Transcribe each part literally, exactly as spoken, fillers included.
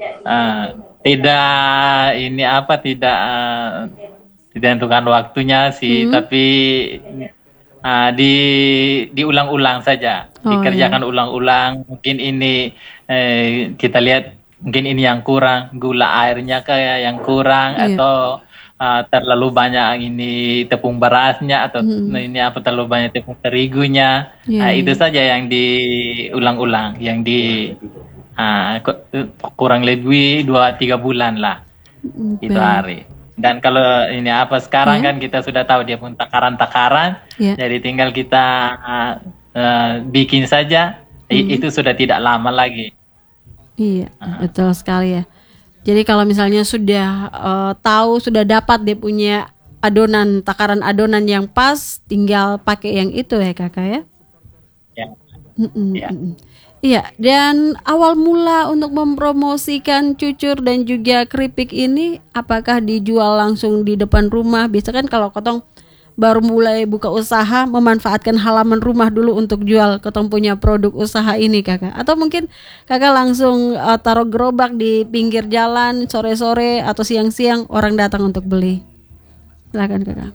uh, tidak ini apa tidak uh, tidak tentukan waktunya sih, Hmm. tapi uh, di diulang-ulang saja, Oh ya. dikerjakan ulang-ulang. Mungkin ini eh, kita lihat mungkin ini yang kurang, gula airnya kayak yang kurang Iya. atau uh, terlalu banyak ini tepung berasnya atau Hmm. ini apa terlalu banyak tepung terigunya. Iya, Nah, itu iya. saja yang diulang-ulang, yang di ah, ku- kurang lebih dua tiga bulan lah Mm, itu baik. hari. Dan kalau ini apa sekarang Ya, kan kita sudah tahu dia pun takaran-takaran, ya. jadi tinggal kita ah, eh, bikin saja, I- Hmm. itu sudah tidak lama lagi. Iya, Ah, betul sekali ya. Jadi kalau misalnya sudah eh, tahu, sudah dapat dia punya adonan, takaran adonan yang pas, tinggal pakai yang itu ya kakak ya. ya, Mm-mm, ya. mm-mm. Iya, dan awal mula untuk mempromosikan cucur dan juga keripik ini, apakah dijual langsung di depan rumah? Biasa kan kalau kotong baru mulai buka usaha, memanfaatkan halaman rumah dulu untuk jual kotong punya produk usaha ini kakak. Atau mungkin kakak langsung eh, taruh gerobak di pinggir jalan sore-sore atau siang-siang orang datang untuk beli. Silakan kakak.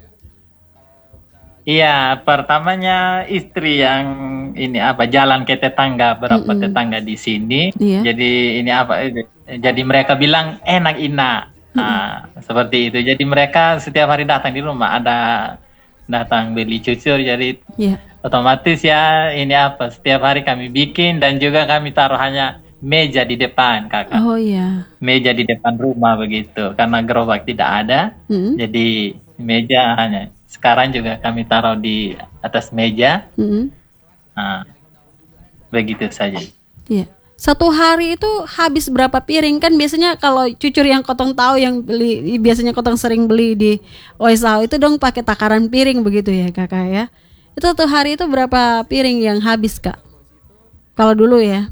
Iya, pertamanya istri yang ini apa jalan ke tetangga berapa Mm-mm. tetangga di sini. Iya. Jadi ini apa? eh, Jadi mereka bilang enak Ina. Mm-mm. Ah, seperti itu. Jadi mereka setiap hari datang di rumah ada datang beli cucur. Jadi Iya. otomatis ya ini apa? Setiap hari kami bikin dan juga kami taruh hanya meja di depan, kakak. Oh iya. Meja di depan rumah begitu. Karena gerobak tidak ada. Mm-mm. Jadi meja hanya sekarang juga kami taruh di atas meja. Mm-mm. Nah, begitu saja. Iya. Satu hari itu habis berapa piring? Kan biasanya kalau cucur yang kotong tahu yang beli biasanya kotong sering beli di Oisau itu dong pakai takaran piring begitu ya kakak ya. Itu satu hari itu berapa piring yang habis kak? Kalau dulu ya.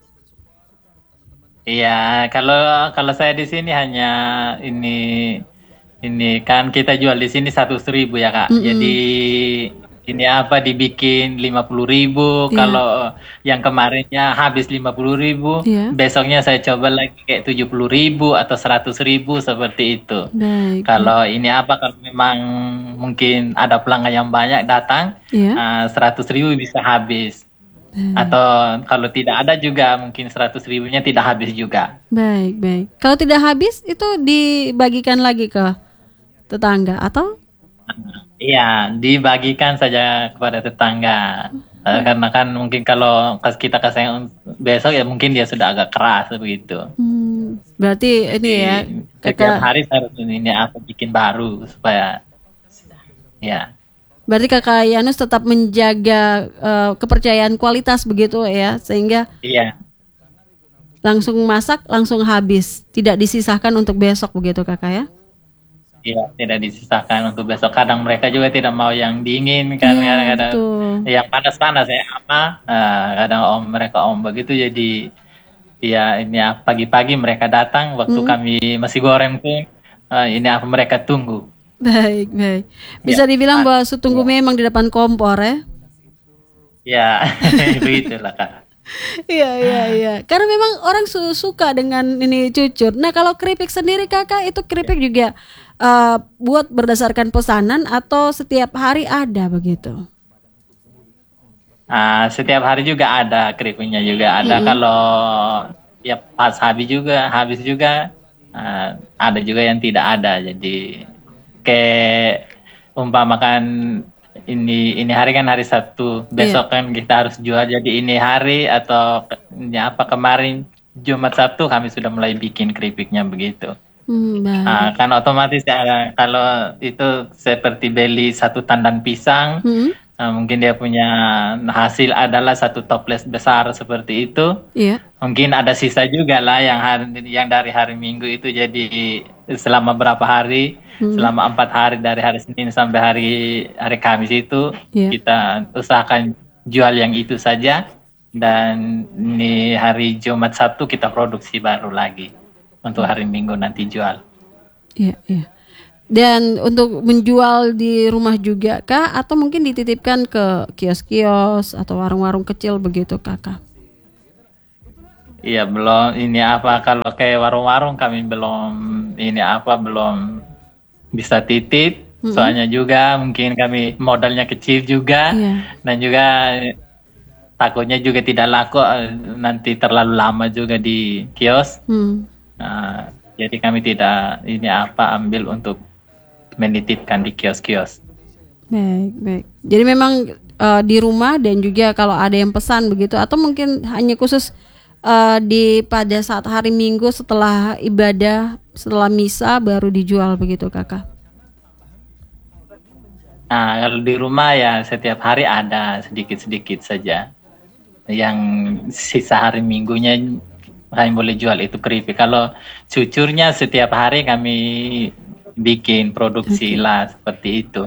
Iya, kalau kalau saya di sini hanya ini ini kan kita jual di sini satu ribu ya kak. Jadi Mm-mm. ini apa dibikin lima puluh ribu. Iya. Kalau yang kemarinnya habis lima puluh ribu, Iya. besoknya saya coba lagi kayak tujuh puluh ribu atau seratus ribu seperti itu. Baik, baik. Kalau ini apa kalau memang mungkin ada pelanggan yang banyak datang, Iya. ah, seratus ribu bisa habis. Baik. Atau kalau tidak ada juga mungkin seratus ribunya tidak habis juga. Baik, baik. Kalau tidak habis itu dibagikan lagi ke tetangga atau? Iya, dibagikan saja kepada tetangga. Eh, karena kan mungkin kalau kas- kita kasih besok ya mungkin dia sudah agak keras begitu. Hmm, berarti ini Jadi ya setiap kakak. hari harus ini aku bikin baru supaya ya. Berarti kakak Yanus tetap menjaga eh, kepercayaan kualitas begitu ya, sehingga Iya, langsung masak langsung habis, tidak disisahkan untuk besok begitu kakak ya? iya tidak disisakan untuk besok. Kadang mereka juga tidak mau yang dingin kan Iya kadang-kadang betul. yang panas-panas ya apa. Eh, kadang om mereka om begitu jadi ya ini ya, pagi-pagi mereka datang waktu Hmm, kami masih goreng pun eh, ini apa mereka tunggu. baik baik. Ya, Bisa dibilang ah, bahwa sutunggu ya, memang di depan kompor ya? ya begitulah kak. Iya iya iya. Karena memang orang su- suka dengan ini cucur. Nah kalau keripik sendiri kakak itu keripik juga eh, buat berdasarkan pesanan atau setiap hari ada begitu? Ah, setiap hari juga ada keripiknya juga ada Mm-mm. kalau ya pas habis juga habis juga ah, ada juga yang tidak ada jadi kayak umpamakan ini ini hari kan hari Sabtu Iya. besok kan kita harus jual jadi ini hari atau ke- ini apa kemarin Jumat Sabtu kami sudah mulai bikin keripiknya begitu. Hmm, baik. Ah, kan otomatis ya, kalau itu seperti beli satu tandan pisang, Hmm, ah, mungkin dia punya hasil adalah satu toples besar seperti itu. iya. Mungkin ada sisa juga lah yang hari, yang dari hari Minggu itu jadi selama berapa hari, Hmm, selama empat hari dari hari Senin sampai hari hari Kamis itu iya. kita usahakan jual yang itu saja dan ini hari Jumat Sabtu kita produksi baru lagi untuk hari Minggu nanti jual. Iya, iya. Dan untuk menjual di rumah juga kah atau mungkin dititipkan ke kios-kios atau warung-warung kecil begitu kakak? Iya, belum ini apa, kalau kayak warung-warung kami belum ini apa, belum bisa titip. Mm-mm. Soalnya juga mungkin kami modalnya kecil juga, Iya. dan juga takutnya juga tidak laku, eh, nanti terlalu lama juga di kios. Hmm. Nah, jadi kami tidak ini apa ambil untuk menitipkan di kios-kios. Baik, baik. Jadi memang eh, di rumah dan juga kalau ada yang pesan begitu, atau mungkin hanya khusus eh, di pada saat hari Minggu setelah ibadah, setelah misa baru dijual begitu, Kakak? Nah, kalau di rumah ya setiap hari ada sedikit-sedikit saja. Yang sisa hari Minggunya kami boleh jual itu keripik. Kalau cucurnya setiap hari kami bikin produksi Oke. lah seperti itu.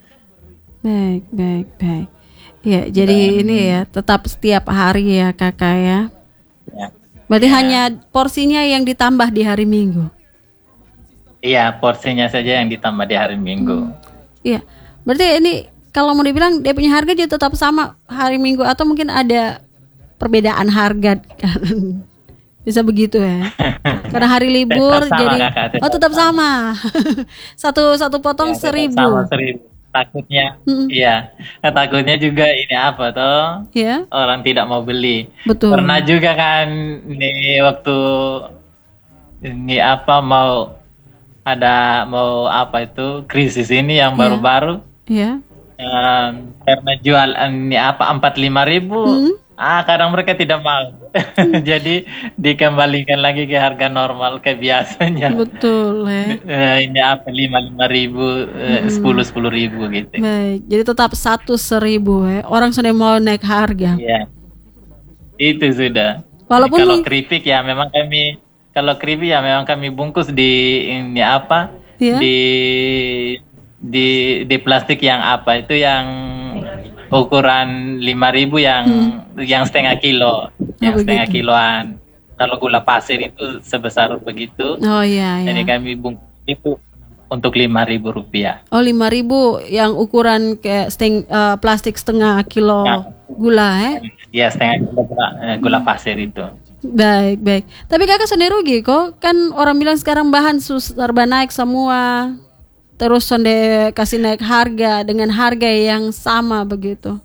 Baik, baik, baik. Ya, jadi Dan ini ya tetap setiap hari ya, Kakak ya. ya, Berarti ya, hanya porsinya yang ditambah di hari Minggu. iya, porsinya saja yang ditambah di hari Minggu. Hmm. Iya. Berarti ini kalau mau dibilang dia punya harga dia tetap sama hari Minggu atau mungkin ada perbedaan harga kan? Bisa begitu ya. Karena hari libur Tetap sama, jadi Kakak, tetap oh tetap sama. satu satu potong Ya, tetap sama seribu. seribu. Takutnya, Mm-mm. iya, nah, takutnya juga ini apa toh, Ya, orang tidak mau beli. Pernah betul. juga kan ini waktu ini apa mau ada mau apa itu krisis ini yang Ya, baru-baru, ya. em, karena jual ini apa empat lima ribu, Mm-mm. ah kadang mereka tidak mau. Jadi dikembalikan lagi ke harga normal kayak biasanya. Betul ya. Eh, ini apa lima lima ribu, eh, sepuluh Mm-mm. sepuluh ribu gitu. Baik, jadi tetap satu seribu ya. Orang sudah mau naik harga. Iya, itu sudah. Walaupun Kalau mung- keripik ya memang kami, kalau keripik ya memang kami bungkus di ini apa, ya, di di di plastik yang apa itu yang ukuran lima ribu, yang yang setengah kilo, oh yang setengah begitu. kiloan. Kalau gula pasir itu sebesar begitu, Oh iya jadi ya. kami bungkus itu untuk lima ribu rupiah. Oh lima ribu yang ukuran kayak seteng, eh, plastik setengah kilo Ya. gula ya. Ya setengah kilo gula, eh, gula pasir itu. Baik, baik. Tapi kakak sendiri rugi kok. Kan orang bilang sekarang bahan sus serba naik semua. Terus sonde kasih naik harga dengan harga yang sama begitu.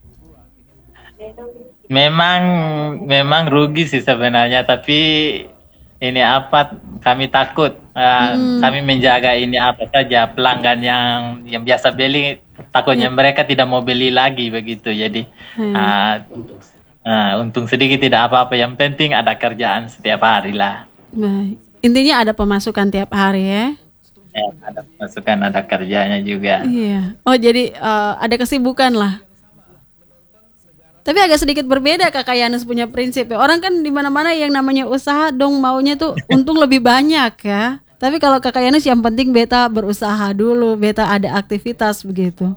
Memang memang rugi sih sebenarnya, tapi ini apa kami takut, eh, Hmm. kami menjaga ini apa saja pelanggan yang yang biasa beli, takutnya mereka tidak mau beli lagi begitu. Jadi Hmm. ah, ah, untung sedikit tidak apa-apa, yang penting ada kerjaan setiap hari lah. Baik. Intinya ada pemasukan tiap hari ya. Eh, ada masukan, ada kerjanya juga. Iya. Oh jadi eh, ada kesibukan lah. Tapi agak sedikit berbeda Kakak Yanus punya prinsip ya. Orang kan di mana-mana yang namanya usaha dong maunya tuh untung lebih banyak ya. Tapi kalau Kakak Yanus yang penting beta berusaha dulu, beta ada aktivitas begitu.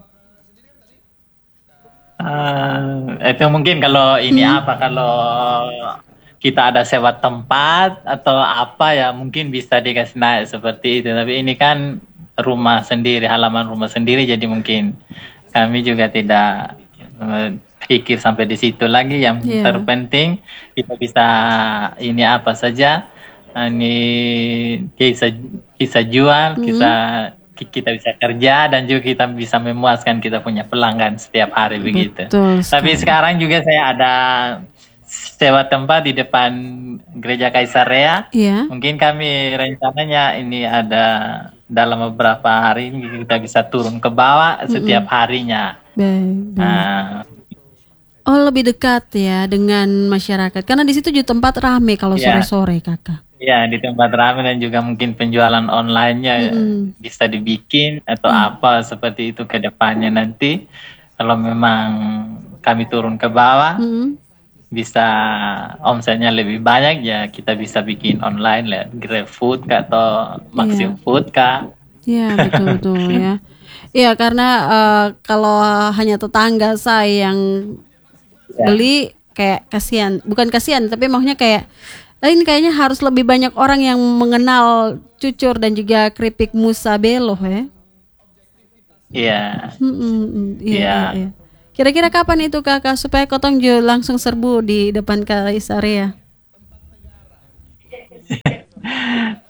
Ah, itu mungkin kalau ini apa, kalau kita ada sewa tempat atau apa ya mungkin bisa dikasih naik seperti itu. Tapi ini kan rumah sendiri, halaman rumah sendiri, jadi mungkin kami juga tidak eh, pikir sampai di situ lagi. Yang Iya. terpenting kita bisa ini apa saja, ini bisa bisa jual, kita kita bisa kerja, dan juga kita bisa memuaskan kita punya pelanggan setiap hari begitu. Betul Tapi sekali. sekarang juga saya ada sewa tempat di depan gereja Kaisaria. Iya. Mungkin kami rencananya ini ada dalam beberapa hari ini kita bisa turun ke bawah setiap harinya. Baik, baik. Nah, Oh lebih dekat ya dengan masyarakat. Karena di situ juga tempat rame kalau Iya. sore-sore Kakak. ya di tempat ramai, dan juga mungkin penjualan online-nya Mm-mm. bisa dibikin atau apa seperti itu ke depannya nanti. Kalau memang kami turun ke bawah, Mm-mm. bisa omsetnya lebih banyak, ya kita bisa bikin online lah, GrabFood kah atau Maxim Food kah. Iya betul-betul ya. Iya karena eh, kalau hanya tetangga saya yang Ya. beli kayak kasihan, bukan kasihan tapi maksudnya kayak "Eh, ini kayaknya harus lebih banyak orang yang mengenal cucur dan juga keripik Musa Beloh ya. Iya. Mm-mm, iya, Iya. iya, iya. Kira-kira kapan itu Kakak supaya Kotong juga langsung serbu di depan Kaisaria?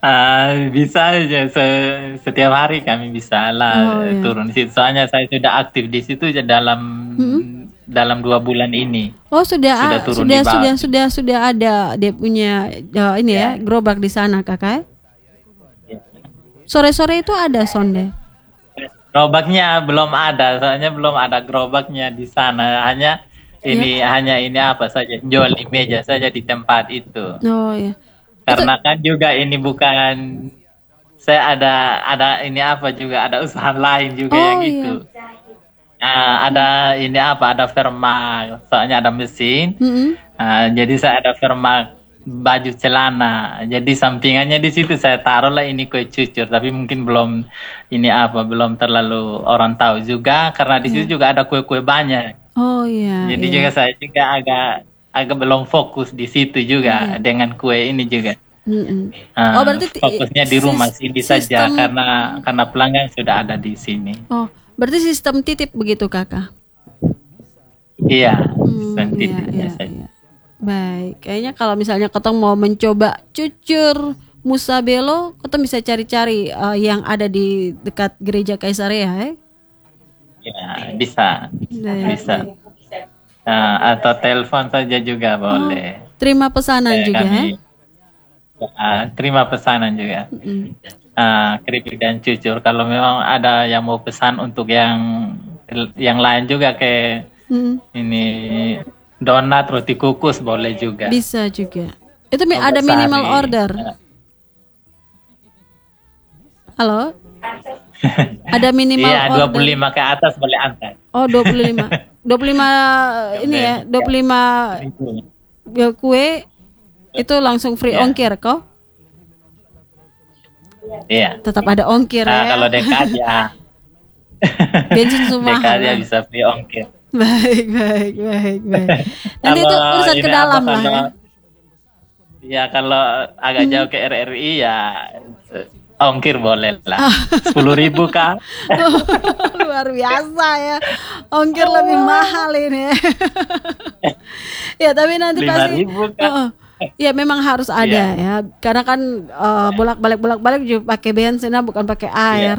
Ah, bisa aja se- setiap hari kami bisa lah Oh ya. turun di situ. Soalnya saya sudah aktif di situ ya dalam Mm-mm. dalam dua bulan ini Oh sudah sudah a- turun di sudah bawah. sudah sudah sudah ada dia punya eh, ini ya Ya. gerobak di sana kakak. Sore-sore itu ada sonde. Gerobaknya belum ada, soalnya belum ada gerobaknya di sana. Hanya Ya. ini hanya ini apa saja jual di meja saja di tempat itu. Oh ya. Itu Karena kan juga ini bukan saya ada ada ini apa juga ada usaha lain juga oh yang iya. itu. Nah, ada ini apa ada firma, soalnya ada mesin. Mm-mm. Nah, jadi saya ada firma baju celana. Jadi sampingannya di situ saya taruh lah ini kue cucur, tapi mungkin belum ini apa belum terlalu orang tahu juga karena di Iya. situ juga ada kue-kue banyak. Oh iya Jadi iya. juga saya juga agak agak belum fokus di situ juga Iya. dengan kue ini juga. Mm-mm. Oh Ah, berarti ti- fokusnya di rumah sis- sini saja sistem karena karena pelanggan sudah ada di sini. oh berarti sistem titip begitu kakak. Iya, Hmm, iya, sentitiknya iya, saja. iya. Baik, kayaknya kalau misalnya Kotong mau mencoba cucur Musa Belo, Kotong bisa cari-cari eh, yang ada di dekat gereja Kaisaria, eh? Ya, bisa, Baik, bisa. baik. Nah, atau telepon saja juga boleh. Terima pesanan Eh, juga, kami eh? ah, terima pesanan juga. Mm-mm. Ah, keripik dan cucur. Kalau memang ada yang mau pesan untuk yang yang lain juga kayak Mm, ini donat, roti kukus boleh juga. bisa juga. Itu mi- Oh, ada minimal sehari. order. Halo? Ada minimal Iya, dua puluh order. lima ke atas boleh angkat. Oh, dua puluh lima. dua puluh lima ini ya, dua puluh lima ya, kue itu langsung free Ya. ongkir kok. Iya. Tetap ada ongkir Nah, ya. kalau dekat ya. Bensin semua Dekat ya mahal. bisa free ongkir. Baik, baik, baik, baik. Nanti itu Kalau urusan ini ke apa, dalam lah ya. kalau ya kalau agak jauh ke R R I ya eh, ongkir boleh lah. Sepuluh ribu kak. Luar biasa ya. Ongkir lebih mahal ini. Ya, tapi nanti Lima pasti ribu kak. Heeh. Ya memang harus ada ya. Karena kan eh, bolak-balik bolak-balik juga pakai bensin bukan pakai air.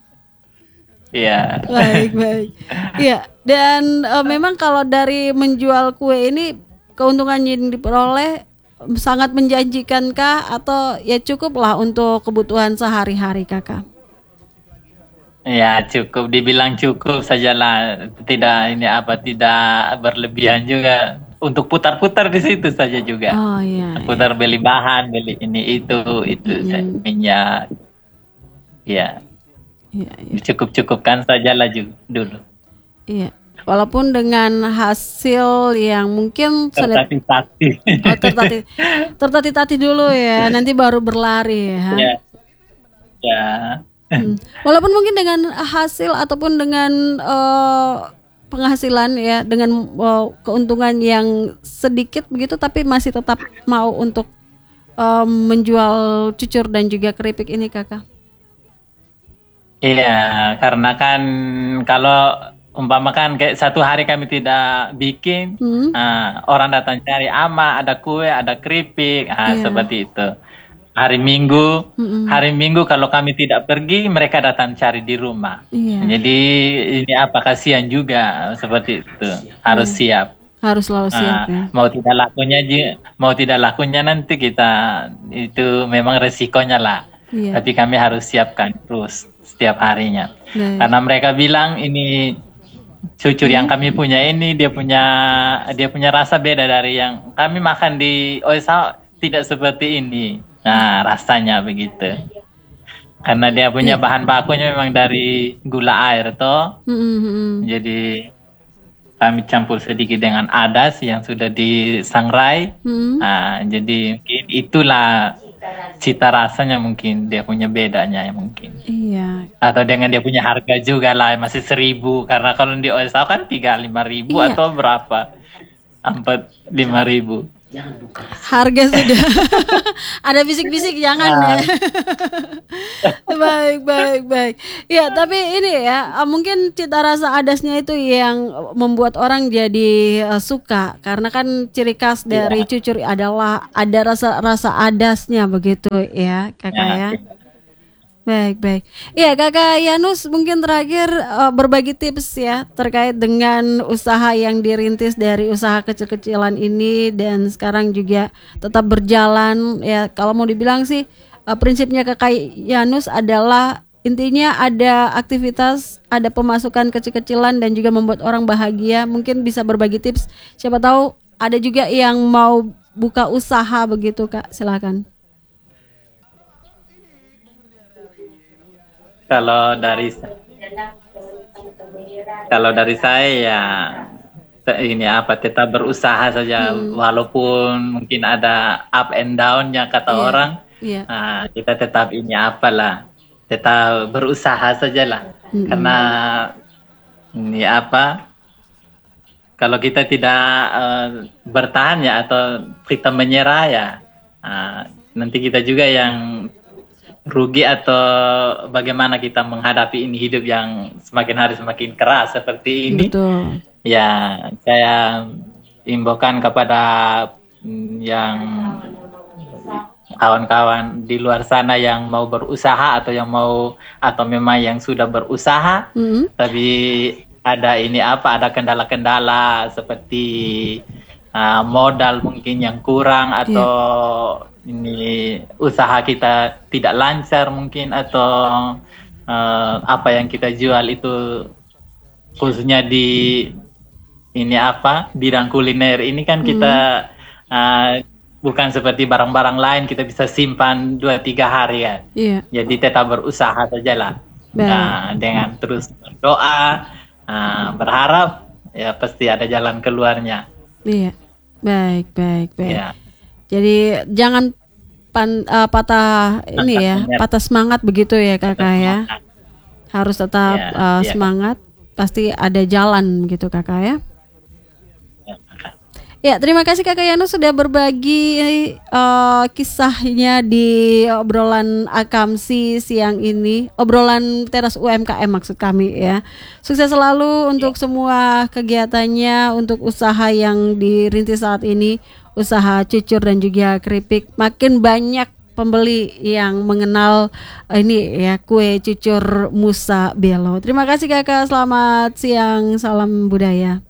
Iya. Baik, baik. Iya, dan eh, memang kalau dari menjual kue ini keuntungan yang diperoleh sangat menjanjikan kah atau ya cukup lah untuk kebutuhan sehari-hari kakak? Ya cukup dibilang cukup sajalah, tidak ini apa tidak berlebihan juga untuk putar-putar di situ saja juga. Oh iya, Putar beli bahan, beli ini itu itu Mm-mm. minyak. Ya iya, iya, cukup-cukupkan sajalah juga dulu. iya. Walaupun dengan hasil yang mungkin sudah Tertatih-tatih. oh, tertatih, tertatih-tatih dulu ya, nanti baru berlari ya. Ya. Ya. Hmm. Walaupun mungkin dengan hasil ataupun dengan eh, penghasilan ya, dengan eh, keuntungan yang sedikit begitu, tapi masih tetap mau untuk eh, menjual cucur dan juga keripik ini kakak. Iya, karena kan kalau umpama kan kayak satu hari kami tidak bikin, Hmm. nah, orang datang cari ama, ada kue, ada keripik, ah, Iya. seperti itu. Hari Minggu, Mm-mm. hari Minggu kalau kami tidak pergi, mereka datang cari di rumah. Iya, Jadi ini apa kasihan juga seperti itu, harus siap. harus selalu siap Ah, ya. mau tidak lakunya, ji- mau tidak lakunya nanti kita itu memang resikonya lah. Iya. Tapi kami harus siapkan terus setiap harinya. Baik. Karena mereka bilang ini cucur yang kami punya ini dia punya dia punya rasa beda dari yang kami makan di O S A, tidak seperti ini. Nah, rasanya begitu. Karena dia punya bahan bakunya memang dari gula air toh. Mm-mm. Jadi kami campur sedikit dengan adas yang sudah disangrai. Mm-mm. Nah, jadi mungkin itulah cita rasanya, mungkin dia punya bedanya ya mungkin. Iya. Atau dengan dia punya harga juga lah, masih seribu. Karena kalau di O S A kan tiga lima ribu Iya. atau berapa? Empat lima ribu. Harga sudah ada bisik-bisik jangan ya. baik, baik, baik. Ya, tapi ini ya, eh, mungkin cita rasa adasnya itu yang membuat orang jadi eh, suka, karena kan ciri khas dari Iya, cucur adalah ada rasa-rasa adasnya begitu ya, kakak ya, ya. Baik, baik. Iya, kakak Yanus mungkin terakhir eh, berbagi tips ya terkait dengan usaha yang dirintis dari usaha kecil-kecilan ini dan sekarang juga tetap berjalan ya. Kalau mau dibilang sih eh, prinsipnya kakak Yanus adalah intinya ada aktivitas, ada pemasukan kecil-kecilan dan juga membuat orang bahagia. Mungkin bisa berbagi tips. Siapa tahu ada juga yang mau buka usaha begitu, Kak. Silakan. kalau dari kalau dari saya ya te- ini apa tetap berusaha saja Hmm, walaupun mungkin ada up and down-nya kata iya, orang. iya. Nah, kita tetap ini apalah, tetap berusaha sajalah. Karena Mm-mm. ini apa, kalau kita tidak eh, bertahan ya atau kita menyerah ya, ah, nanti kita juga yang rugi atau bagaimana kita menghadapi ini hidup yang semakin hari semakin keras seperti ini. Betul. Ya, saya imbaukan kepada mm, yang kawan-kawan di luar sana yang mau berusaha atau yang mau atau memang yang sudah berusaha Mm-mm. tapi ada ini apa ada kendala-kendala seperti uh, modal mungkin yang kurang Iya, atau ini usaha kita tidak lancar mungkin atau uh, apa yang kita jual itu khususnya di ini apa bidang kuliner ini kan kita mm, uh, bukan seperti barang-barang lain kita bisa simpan dua tiga hari ya. iya, Jadi tetap berusaha sajalah. baik, Nah, dengan terus berdoa, uh, berharap ya pasti ada jalan keluarnya. iya, baik, baik, baik. Ya, Jadi jangan pan, eh, patah ini pantang ya, menyerah. patah semangat begitu ya Tetap kakak ya. semangat. Harus tetap Ya, eh, ya, semangat, pasti ada jalan gitu kakak ya. ya. Ya, terima kasih Kakak Yanus sudah berbagi eh, kisahnya di obrolan Akamsi siang ini, obrolan teras U M K M maksud kami ya. Sukses selalu untuk semua kegiatannya, untuk usaha yang dirintis saat ini, usaha cucur dan juga keripik. Makin banyak pembeli yang mengenal eh, ini ya kue cucur Musa Belo. Terima kasih Kakak, selamat siang, salam budaya.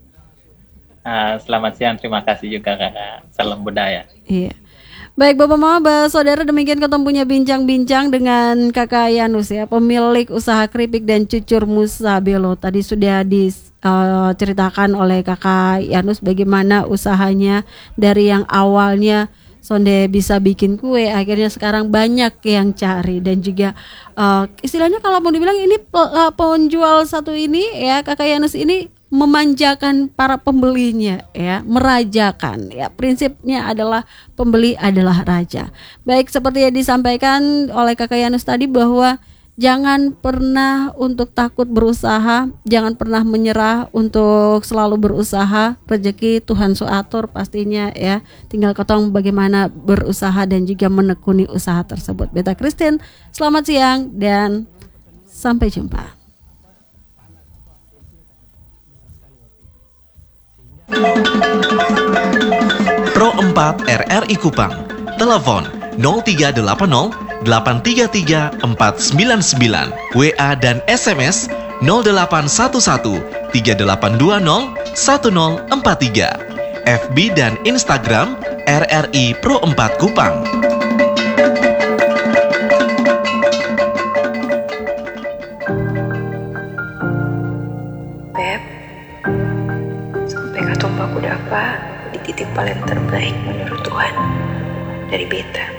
Uh, selamat siang, terima kasih juga kakak. Salam budaya. Iya. Baik Bapak Mama, Bapak Saudara, demikian kita punya bincang-bincang dengan Kakak Yanus ya, pemilik usaha keripik dan cucur Musa Belo. Tadi sudah diceritakan oleh Kakak Yanus bagaimana usahanya dari yang awalnya sonde bisa bikin kue, akhirnya sekarang banyak yang cari dan juga eh, istilahnya kalau mau dibilang ini pe- eh, penjual satu ini ya Kakak Yanus ini memanjakan para pembelinya ya, merajakan ya. Prinsipnya adalah pembeli adalah raja. Baik seperti yang disampaikan oleh Kakak Yanus tadi bahwa jangan pernah untuk takut berusaha, jangan pernah menyerah untuk selalu berusaha. Rezeki Tuhan suatur pastinya ya. Tinggal ketong bagaimana berusaha dan juga menekuni usaha tersebut. Beta Christine, selamat siang dan sampai jumpa. Pro empat R R I Kupang. Telepon nol tiga delapan nol delapan tiga tiga empat sembilan sembilan. W A dan S M S nol delapan satu satu tiga delapan dua nol satu nol empat tiga. F B dan Instagram R R I Pro empat Kupang. Beb, sampai katong baku dapat di titik paling terbaik menurut Tuhan dari beta.